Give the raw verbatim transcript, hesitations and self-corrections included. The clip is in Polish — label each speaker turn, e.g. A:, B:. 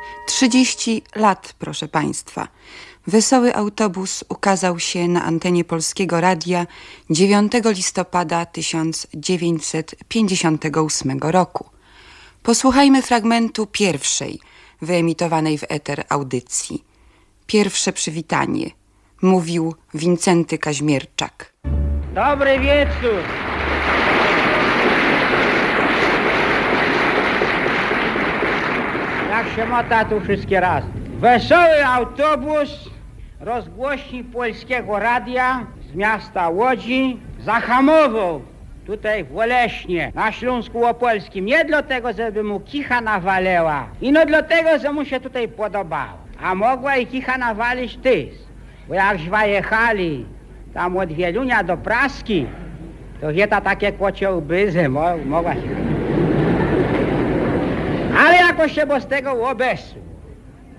A: trzydzieści lat, proszę Państwa. Wesoły autobus ukazał się na antenie Polskiego Radia dziewiątego listopada tysiąc dziewięćset pięćdziesiątego ósmego roku. Posłuchajmy fragmentu pierwszej, wyemitowanej w eter audycji. Pierwsze przywitanie. Mówił Wincenty Kaźmierczak.
B: Dobry wieczór. Jak się mota tu wszystkie raz. Wesoły autobus rozgłośni Polskiego Radia z miasta Łodzi zahamował tutaj w Oleśnie, na Śląsku Opolskim. Nie dlatego, żeby mu kicha nawalęła, ino dlatego, że mu się tutaj podobało. A mogła i kicha nawalić tyz, bo jak żwa jechali tam od Wielunia do Praski, to gieta takie kłocie łby, że mo mogła się... Ale jakoś się bo z tego obeszło.